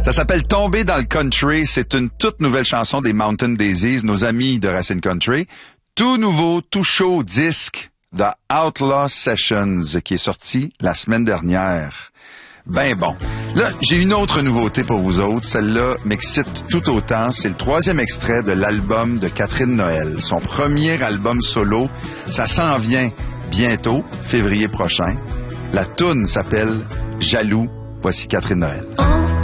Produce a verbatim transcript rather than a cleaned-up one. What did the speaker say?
Ça s'appelle Tomber dans le country. C'est une toute nouvelle chanson des Mountain Daisies, nos amis de Racine Country. Tout nouveau, tout chaud disque The Outlaw Sessions qui est sorti la semaine dernière. Ben bon. Là, j'ai une autre nouveauté pour vous autres. Celle-là m'excite tout autant. C'est le troisième extrait de l'album de Catherine Noël. Son premier album solo. Ça s'en vient bientôt, février prochain. La toune s'appelle Jaloux. Voici Catherine Noël.